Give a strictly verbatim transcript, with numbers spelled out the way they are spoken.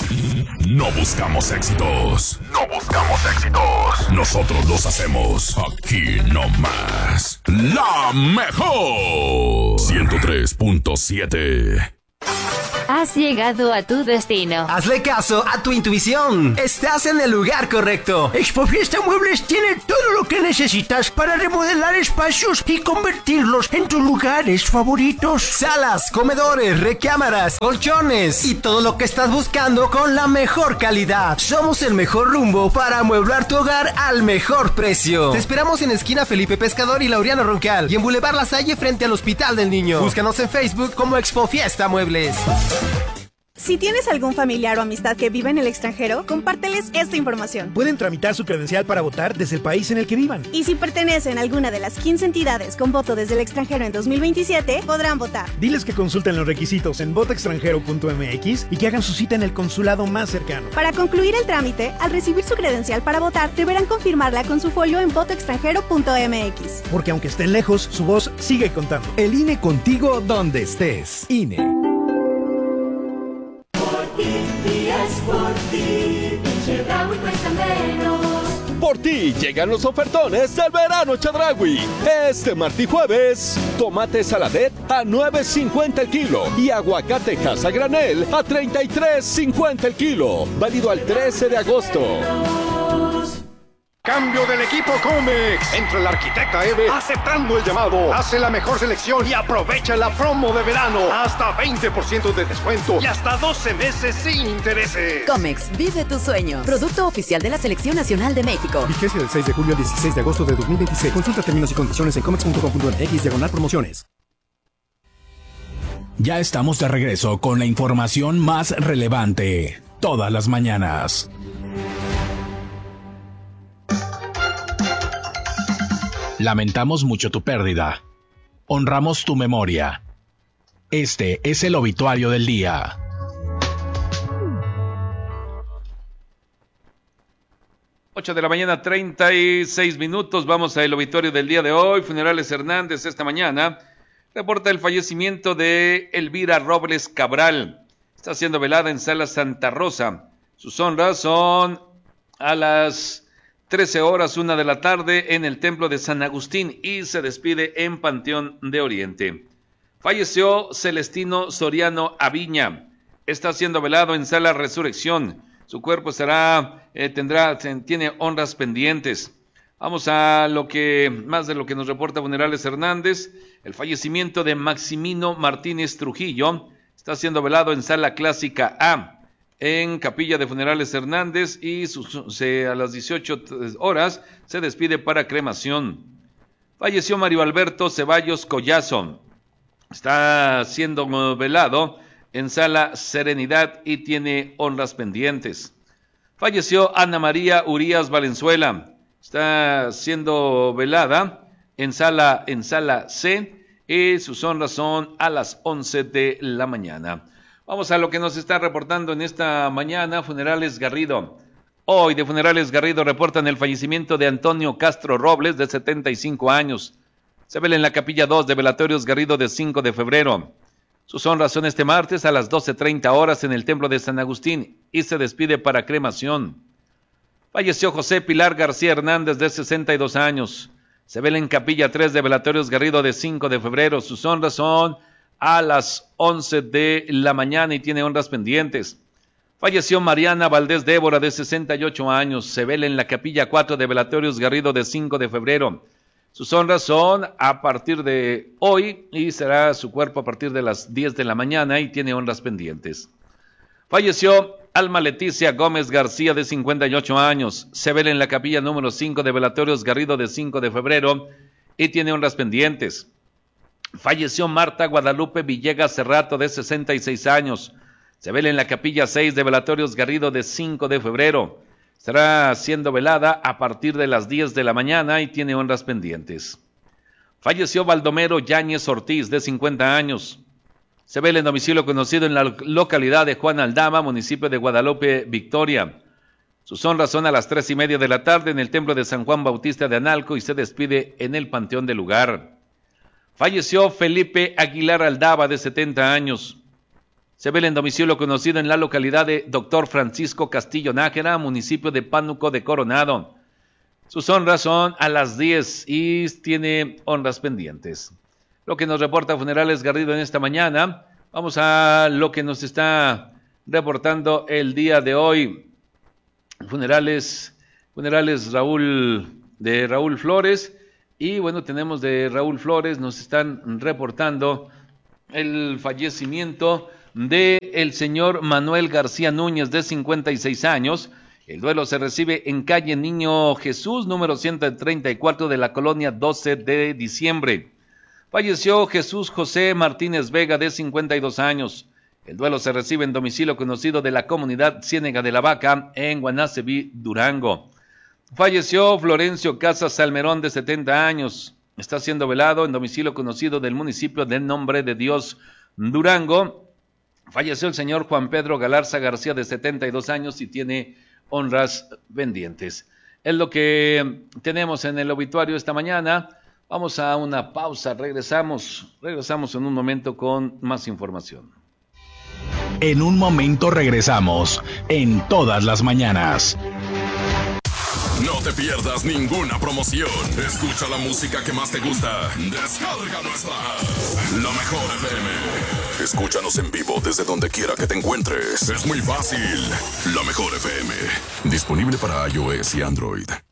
No buscamos éxitos. No buscamos éxitos. Nosotros los hacemos aquí nomás. La mejor. ciento tres punto siete. Has llegado a tu destino. Hazle caso a tu intuición. Estás en el lugar correcto. Expofiesta Muebles tiene todo lo que necesitas para remodelar espacios y convertirlos en tus lugares favoritos. Salas, comedores, recámaras, colchones y todo lo que estás buscando con la mejor calidad. Somos el mejor rumbo para amueblar tu hogar al mejor precio. Te esperamos en esquina Felipe Pescador y Laureano Roncal y en Boulevard La Salle frente al Hospital del Niño. Búscanos en Facebook como Expofiesta Muebles. Si tienes algún familiar o amistad que vive en el extranjero, compárteles esta información. Pueden tramitar su credencial para votar desde el país en el que vivan. Y si pertenecen a alguna de las quince entidades con voto desde el extranjero en dos mil veintisiete, podrán votar. Diles que consulten los requisitos en voto extranjero punto m x y que hagan su cita en el consulado más cercano. Para concluir el trámite, al recibir su credencial para votar, deberán confirmarla con su folio en voto extranjero punto m x. Porque aunque estén lejos, su voz sigue contando. El I N E contigo donde estés. I N E. Por ti, Chedraui cuesta menos. Por ti llegan los ofertones del verano Chedraui. Este martes y jueves, tomate saladet a nueve cincuenta el kilo y aguacate a granel a treinta y tres cincuenta el kilo. Válido al trece de agosto. Cambio del equipo Comex. Entra el arquitecta Eve aceptando el llamado. Hace la mejor selección y aprovecha la promo de verano. Hasta veinte por ciento de descuento y hasta doce meses sin intereses. Comex, vive tu sueño. Producto oficial de la Selección Nacional de México. Vigencia del seis de julio al dieciséis de agosto de dos mil veintiséis. Consulta términos y condiciones en comex punto com punto m x diagonal promociones. Ya estamos de regreso con la información más relevante. Todas las mañanas. Lamentamos mucho tu pérdida. Honramos tu memoria. Este es el obituario del día. ocho de la mañana, treinta y seis minutos. Vamos al obituario del día de hoy. Funerales Hernández esta mañana reporta el fallecimiento de Elvira Robles Cabral. Está siendo velada en Sala Santa Rosa. Sus honras son a las trece horas, una de la tarde, en el Templo de San Agustín y se despide en Panteón de Oriente. Falleció Celestino Soriano Aviña. Está siendo velado en Sala Resurrección. Su cuerpo será, eh, tendrá, tiene honras pendientes. Vamos a lo que, más de lo que nos reporta Funerales Hernández. El fallecimiento de Maximino Martínez Trujillo está siendo velado en Sala Clásica A, en Capilla de Funerales Hernández, y su, se, a las dieciocho horas se despide para cremación. Falleció Mario Alberto Ceballos Collazo. Está siendo velado en Sala Serenidad y tiene honras pendientes. Falleció Ana María Urías Valenzuela. Está siendo velada en Sala, en Sala C y sus honras son a las once de la mañana. Vamos a lo que nos está reportando en esta mañana Funerales Garrido. Hoy de Funerales Garrido reportan el fallecimiento de Antonio Castro Robles, de setenta y cinco años. Se vela en la Capilla dos de Velatorios Garrido de cinco de febrero. Sus honras son este martes a las doce treinta horas en el Templo de San Agustín y se despide para cremación. Falleció José Pilar García Hernández, de sesenta y dos años. Se vela en Capilla tres de Velatorios Garrido de cinco de febrero. Sus honras son a las once de la mañana y tiene honras pendientes. Falleció Mariana Valdés Débora, de sesenta y ocho años. Se vela en la Capilla cuatro de Velatorios Garrido de cinco de febrero. Sus honras son a partir de hoy y será su cuerpo a partir de las diez de la mañana y tiene honras pendientes. Falleció Alma Leticia Gómez García, de cincuenta y ocho años. Se vela en la Capilla número cinco de Velatorios Garrido de cinco de febrero y tiene honras pendientes. Falleció Marta Guadalupe Villegas Cerrato, de sesenta y seis años. Se vela en la Capilla seis de Velatorios Garrido de cinco de febrero. Estará siendo velada a partir de las diez de la mañana y tiene honras pendientes. Falleció Baldomero Yáñez Ortiz, de cincuenta años. Se vela en domicilio conocido en la localidad de Juan Aldama, municipio de Guadalupe, Victoria. Sus honras son a las tres y media de la tarde en el Templo de San Juan Bautista de Analco y se despide en el Panteón del lugar. Falleció Felipe Aguilar Aldaba, de setenta años. Se vela en domicilio conocido en la localidad de Doctor Francisco Castillo Nájera, municipio de Pánuco de Coronado. Sus honras son a las diez y tiene honras pendientes. Lo que nos reporta Funerales Garrido en esta mañana. Vamos a lo que nos está reportando el día de hoy. Funerales, funerales Raúl de Raúl Flores. Y bueno, tenemos de Raúl Flores, nos están reportando el fallecimiento de el señor Manuel García Núñez, de cincuenta y seis años. El duelo se recibe en calle Niño Jesús, número ciento treinta y cuatro de la colonia doce de diciembre. Falleció Jesús José Martínez Vega, de cincuenta y dos años. El duelo se recibe en domicilio conocido de la comunidad Ciénega de la Vaca, en Guanaceví, Durango. Falleció Florencio Casas Salmerón, de setenta años. Está siendo velado en domicilio conocido del municipio de Nombre de Dios, Durango. Falleció el señor Juan Pedro Galarza García, de setenta y dos años, y tiene honras pendientes. Es lo que tenemos en el obituario esta mañana. Vamos a una pausa, regresamos, regresamos en un momento con más información. En un momento regresamos, en todas las mañanas. No te pierdas ninguna promoción. Escucha la música que más te gusta. Descarga nuestra app, La Mejor F M. Escúchanos en vivo desde donde quiera que te encuentres. Es muy fácil. La Mejor F M. Disponible para iOS y Android.